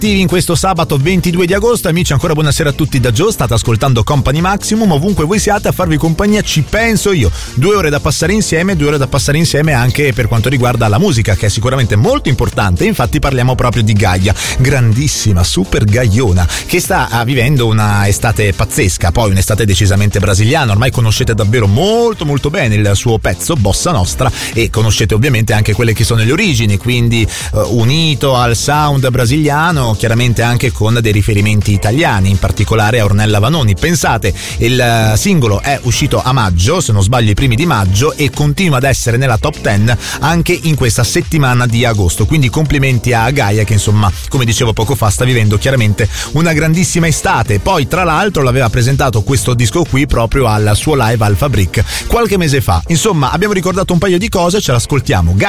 In questo sabato 22 di agosto, amici, ancora buonasera a tutti da Gio. State ascoltando Company Maximum, ovunque voi siate a farvi compagnia ci penso io. 2 ore da passare insieme, 2 ore da passare insieme anche per quanto riguarda la musica, che è sicuramente molto importante. Infatti parliamo proprio di Gaia, grandissima, super gaiona, che sta vivendo una estate pazzesca, poi un'estate decisamente brasiliana. Ormai conoscete davvero molto molto bene il suo pezzo Bossa Nostra e conoscete ovviamente anche quelle che sono le origini, quindi unito al sound brasiliano, chiaramente anche con dei riferimenti italiani, in particolare a Ornella Vanoni. Pensate, il singolo è uscito a maggio, se non sbaglio i primi di maggio, e continua ad essere nella top 10 anche in questa settimana di agosto, quindi complimenti a Gaia che, insomma, come dicevo poco fa, sta vivendo chiaramente una grandissima estate. Poi tra l'altro l'aveva presentato questo disco qui proprio al suo live Alpha Brick qualche mese fa. Insomma, abbiamo ricordato un paio di cose, ce l'ascoltiamo.